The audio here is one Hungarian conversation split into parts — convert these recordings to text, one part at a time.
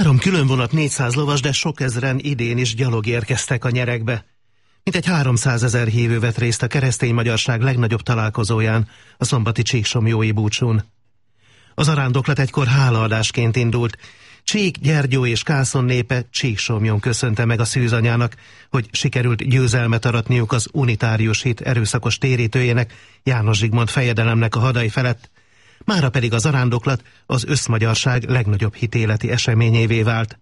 3 különvonat 400 lovas, de sok ezren idén is gyalog érkeztek a nyerekbe. Mintegy 300 000 hívő vett részt a keresztény magyarság legnagyobb találkozóján, a szombati csíksomjói búcsún. Az arándoklat egykor hálaadásként indult. Csík, Gyergyó és Kászon népe Csíksomjon köszönte meg a szűzanyának, hogy sikerült győzelmet aratniuk az unitárius hit erőszakos térítőjének, János Zsigmond fejedelemnek a hadai felett. Mára pedig az arándoklat az összmagyarság legnagyobb hitéleti eseményévé vált.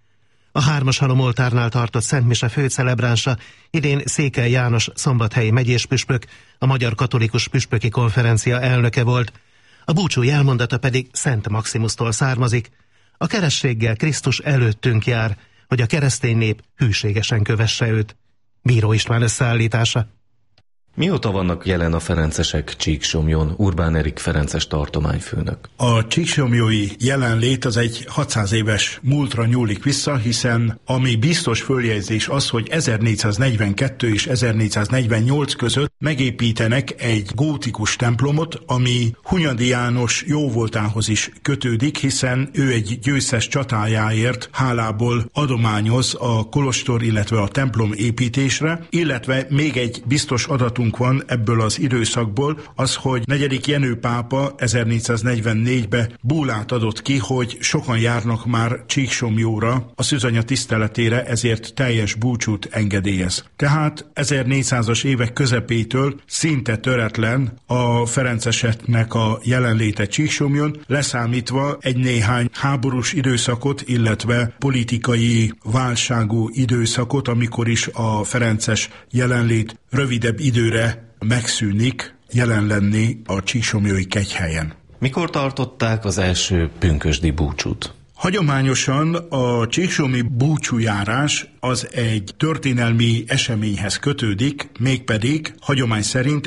A Hármashalom-oltárnál tartott szentmise főcelebránsa idén Székely János szombathelyi megyéspüspök, a Magyar Katolikus Püspöki Konferencia elnöke volt. A búcsú jelmondata pedig Szent Maximusztól származik. A kerességgel Krisztus előttünk jár, hogy a keresztény nép hűségesen kövesse őt. Bíró István összeállítása. Mióta vannak jelen a ferencesek Csíksomjon? Urbán Erik ferences tartományfőnök. A csíksomjói jelenlét az egy 600 éves múltra nyúlik vissza, hiszen ami biztos följegyzés az, hogy 1442 és 1448 között megépítenek egy gótikus templomot, ami Hunyadi János jóvoltához is kötődik, hiszen ő egy győztes csatájáért hálából adományoz a kolostor, illetve a templom építésre, illetve még egy biztos adatunk van ebből az időszakból, az, hogy 4. Jenő pápa 1444-ben búlát adott ki, hogy sokan járnak már Csíksomjóra a szűzanya tiszteletére, ezért teljes búcsút engedélyez. Tehát 1400-as évek közepétől szinte töretlen a ferenceseknek a jelenléte Csíksomjon, leszámítva egy néhány háborús időszakot, illetve politikai válságú időszakot, amikor is a ferences jelenlét rövidebb időre megszűnik jelen lenni a csíksomjói kegyhelyen. Mikor tartották az első pünkösdi búcsút? Hagyományosan a csíksomi búcsújárás az egy történelmi eseményhez kötődik, mégpedig hagyomány szerint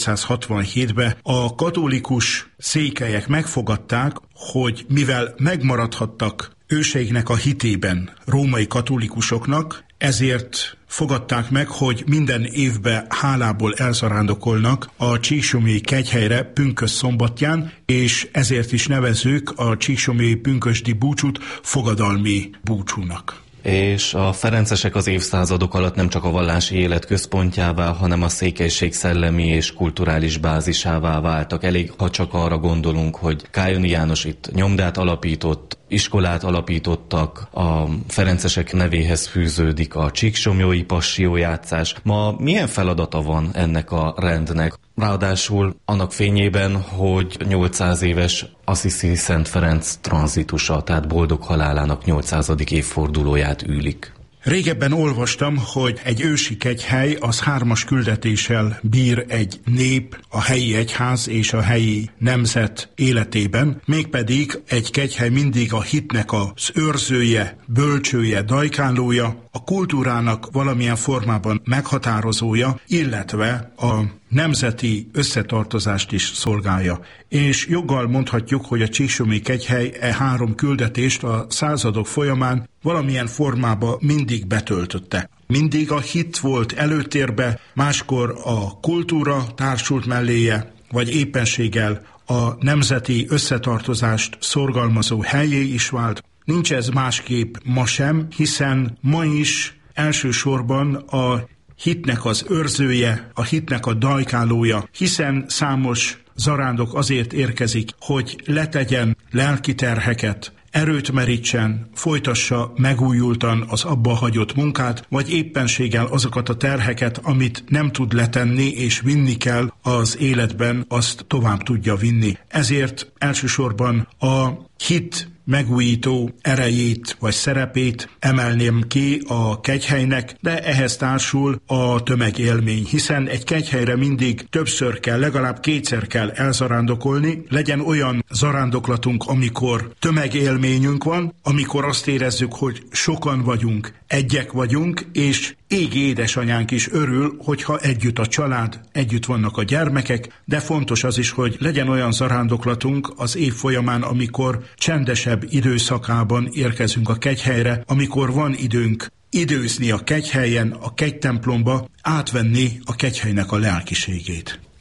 1567-ben a katolikus székelyek megfogadták, hogy mivel megmaradhattak őseiknek a hitében római katolikusoknak, ezért fogadták meg, hogy minden évben hálából elzarándokolnak a csíksomjói kegyhelyre pünkösd szombatján, és ezért is nevezzük a csíksomjói pünkösdi búcsút fogadalmi búcsúnak. És a ferencesek az évszázadok alatt nem csak a vallási élet központjává, hanem a székelység szellemi és kulturális bázisává váltak. Elég, ha csak arra gondolunk, hogy Kályoni János itt nyomdát alapított, iskolát alapítottak, a ferencesek nevéhez fűződik a csíksomjói passiójátszás. Ma milyen feladata van ennek a rendnek? Ráadásul annak fényében, hogy 800 éves Assisi Szent Ferenc tranzitusa, tehát boldog halálának 800. évfordulóját ülik. Régebben olvastam, hogy egy ősi kegyhely az 3 küldetéssel bír egy nép, a helyi egyház és a helyi nemzet életében, mégpedig egy kegyhely mindig a hitnek az őrzője, bölcsője, dajkálója, a kultúrának valamilyen formában meghatározója, illetve a nemzeti összetartozást is szolgálja. És joggal mondhatjuk, hogy a csíksomjói kegyhely 3 küldetést a századok folyamán valamilyen formában mindig betöltötte. Mindig a hit volt előtérbe, máskor a kultúra társult melléje, vagy éppenséggel a nemzeti összetartozást szorgalmazó helyé is vált. Nincs ez másképp ma sem, hiszen ma is elsősorban a hitnek az őrzője, a hitnek a dajkálója, hiszen számos zarándok azért érkezik, hogy letegyen lelki terheket, erőt merítsen, folytassa megújultan az abba hagyott munkát, vagy éppenséggel azokat a terheket, amit nem tud letenni és vinni kell az életben, azt tovább tudja vinni. Ezért elsősorban a hit megújító erejét vagy szerepét emelném ki a kegyhelynek, de ehhez társul a tömegélmény, hiszen egy kegyhelyre mindig többször kell, legalább 2-szer kell elzarándokolni, legyen olyan zarándoklatunk, amikor tömegélményünk van, amikor azt érezzük, hogy sokan vagyunk, egyek vagyunk, és égi édesanyánk is örül, hogyha együtt a család, együtt vannak a gyermekek, de fontos az is, hogy legyen olyan zarándoklatunk az év folyamán, amikor csendesebb időszakában érkezünk a kegyhelyre, amikor van időnk időzni a kegyhelyen, a kegytemplomba, átvenni a kegyhelynek a lelkiségét.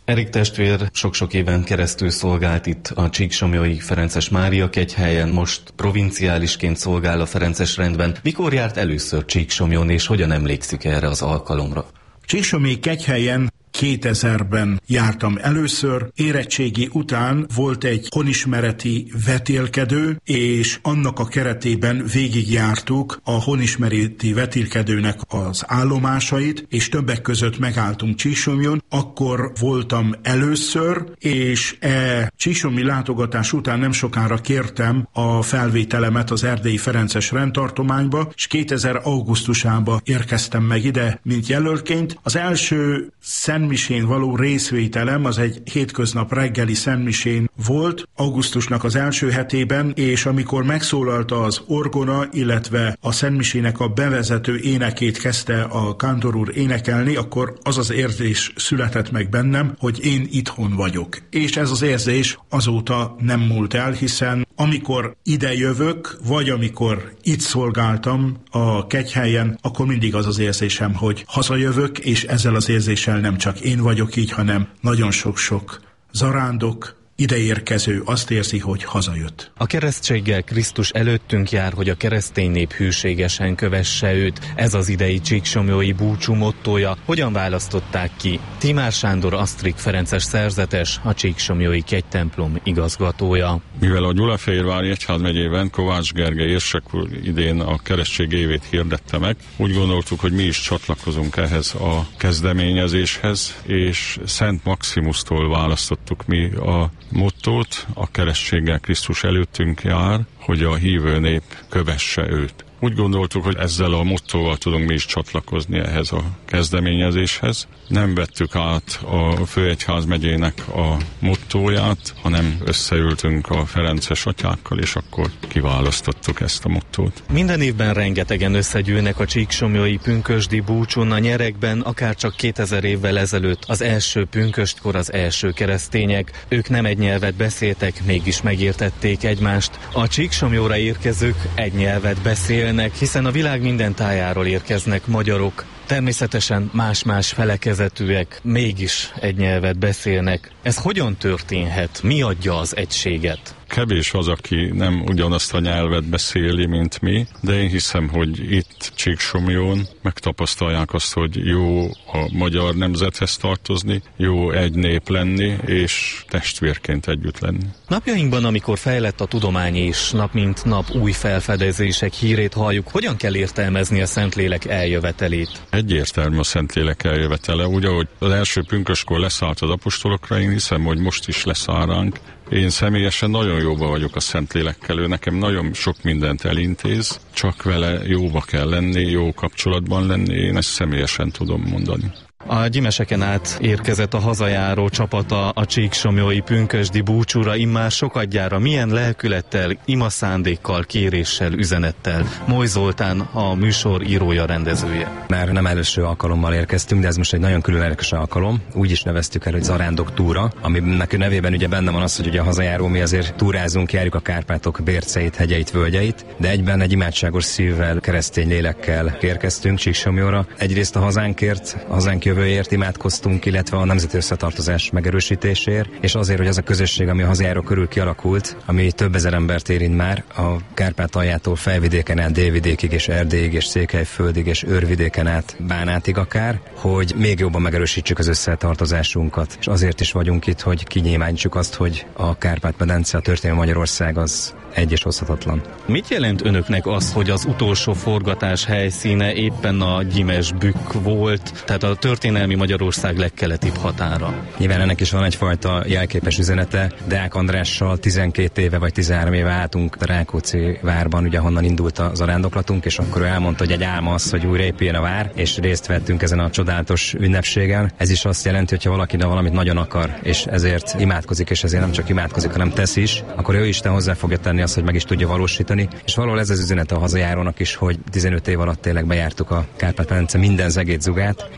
Erik testvér sok-sok éven keresztül szolgált itt a Csíksomlyói Ferences Mária kegyhelyen, most provinciálisként szolgál a Ferences rendben. Mikor járt először Csíksomlyón, és hogyan emlékszik erre az alkalomra? Csíksomlyói kegyhelyen 2000-ben jártam először, érettségi után volt egy honismereti vetélkedő, és annak a keretében végigjártuk a honismereti vetélkedőnek az állomásait, és többek között megálltunk Csíksomlyon. Akkor voltam először, és csíksomlyi látogatás után nem sokára kértem a felvételemet az Erdélyi Ferences rendtartományba, és 2000 augusztusában érkeztem meg ide, mint jelöltként. Az első szentmisén való részvételem az egy hétköznap reggeli szentmisén volt, augusztusnak az első hetében, és amikor megszólalta az orgona, illetve a szentmisének a bevezető énekét kezdte a kántor úr énekelni, akkor az az érzés született meg bennem, hogy én itthon vagyok. És ez az érzés azóta nem múlt el, hiszen amikor ide jövök, vagy amikor itt szolgáltam a kegyhelyen, akkor mindig az az érzésem, hogy hazajövök, és ezzel az érzéssel nem csak én vagyok így, hanem nagyon sok-sok zarándok, ideérkező azt érzi, hogy hazajött. A keresztséggel Krisztus előttünk jár, hogy a keresztény nép hűségesen kövesse őt. Ez az idei csíksomlyói búcsú mottója. Hogyan választották ki? Timár Sándor Asztrik ferences szerzetes, a Csíksomlyói kegytemplom igazgatója. Mivel a Gyulafehérvári egyházmegyében Kovács Gergely érsek úr idén a keresztség évét hirdette meg, úgy gondoltuk, hogy mi is csatlakozunk ehhez a kezdeményezéshez, és Szent Maximusztól választottuk mi a mottót, a keresztséggel Krisztus előttünk jár, hogy a hívő nép kövesse őt. Úgy gondoltuk, hogy ezzel a mottóval tudunk mi is csatlakozni ehhez a kezdeményezéshez. Nem vettük át a főegyházmegyének a mottóját, hanem összeültünk a ferences atyákkal, és akkor kiválasztottuk ezt a mottót. Minden évben rengetegen összegyűlnek a csíksomlyói pünkösdi búcsún a nyerekben, akár csak 2000 évvel ezelőtt az első pünköstkor az első keresztények. Ők nem egy nyelvet beszéltek, mégis megértették egymást. A Csíksomlyóra érkezők egy nyelvet beszélnek, hiszen a világ minden tájáról érkeznek magyarok. Természetesen más-más felekezetűek, mégis egy nyelvet beszélnek. Ez hogyan történhet? Mi adja az egységet? Kevés az, aki nem ugyanazt a nyelvet beszéli, mint mi, de én hiszem, hogy itt Csíksomlyón megtapasztalják azt, hogy jó a magyar nemzethez tartozni, jó egy nép lenni, és testvérként együtt lenni. Napjainkban, amikor fejlett a tudomány és nap mint nap új felfedezések hírét halljuk, hogyan kell értelmezni a Szentlélek eljövetelét? Egyértelmű a Szentlélek eljövetele, úgy, ahogy az első pünköstkor leszállt az apostolokra, én hiszem, hogy most is leszáll ránk. Én személyesen nagyon jóba vagyok a Szentlélekkel, ő nekem nagyon sok mindent elintéz, csak vele jóba kell lenni, jó kapcsolatban lenni, én ezt személyesen tudom mondani. A Gyimeseken át érkezett a hazajáró csapata a csíksomlyói pünkösdi búcsúra, immár sokadjára milyen lelkülettel, imaszándékkal, kéréssel, üzenettel. Moly Zoltán, a műsor írója, rendezője. Már nem először alkalommal érkeztünk, de ez most egy nagyon különleges alkalom. Úgy is neveztük el, hogy Zarándok túra, aminek nevében ugye benne van az, hogy ugye a hazajáró, mi azért túrázunk, járjuk a Kárpátok bérceit, hegyeit, völgyeit, de egyben egy imádságos szívvel, keresztény lélekkel érkeztünk Csíksomlyóra. Egyrészt a hazánkért, hazánk jövőért imádkoztunk, illetve a nemzeti összetartozás megerősítésért, és azért, hogy az a közösség, ami a hazajáró körül kialakult, ami több ezer embert érint már, a Kárpátaljától Felvidéken át Délvidékig és Erdélyig és Székelyföldig és Őrvidéken át Bánátig akár, hogy még jobban megerősítsük az összetartozásunkat. És azért is vagyunk itt, hogy kinyilvánítsuk azt, hogy a Kárpát-medence, a történelmi Magyarország az egy és oszthatatlan. Mit jelent önöknek az, hogy az utolsó forgatás helyszíne éppen a Gyimesbükk volt, tehát a történelmi Magyarország legkeletibb határa? Nyilván ennek is van egyfajta jelképes üzenete. Deák Andrással 12 éve vagy 13 éve álltunk a Rákóczi várban, ugye honnan indult a zarándoklatunk, és akkor ő elmondta, hogy egy álma az, hogy újra épüljön a vár, és részt vettünk ezen a csodálatos ünnepségen. Ez is azt jelenti, hogy ha valaki valamit nagyon akar, és ezért imádkozik, és ezért nem csak imádkozik, hanem tesz is, akkor ő Isten hozzá fogja tenni azt, hogy meg is tudja valósítani. És valahol ez az üzenet a hazajárónak is, hogy 15 év alatt tényleg bejártuk a Kárpát-medence minden zegét zugát, és azt gondoltuk,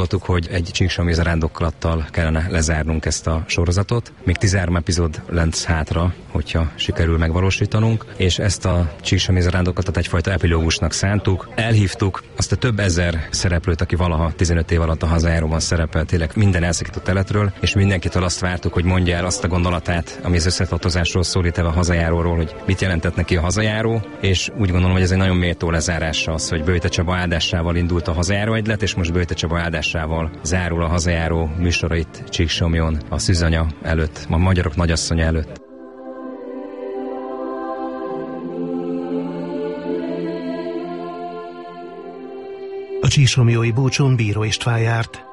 gondoltuk, hogy egy Csíksomlyói zarándoklattal kellene lezárnunk ezt a sorozatot. Még 13 epizód lesz hátra, hogyha sikerül megvalósítanunk, és ezt a Csíksomlyói zarándoklatot egyfajta epilógusnak szántuk. Elhívtuk azt a több ezer szereplőt, aki valaha 15 év alatt a Hazajáróban szerepelt, tényleg minden elszakított teletről, és mindenkitől azt vártuk, hogy mondja el azt a gondolatát, ami az összetartozásról szól, itt a Hazajáróról, hogy mit jelentett neki a Hazajáró, és úgy gondolom, hogy ez egy nagyon méltó lezárása az, hogy Böjte Csaba áldásával indult a Hazajáró egylet, és most Böjte Csaba áldásával zárul a Hazajáró műsora itt Csíksomlyón, a Szűzanya előtt, a magyarok nagyasszonya előtt. A csíksomlyói búcsún Bíró István járt.